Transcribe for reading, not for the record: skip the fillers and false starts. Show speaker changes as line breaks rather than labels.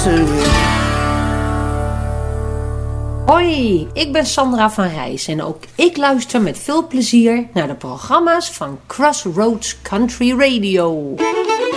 Hoi, ik ben Sandra van Rijs en ook ik luister met veel plezier naar de programma's van Crossroads Country Radio.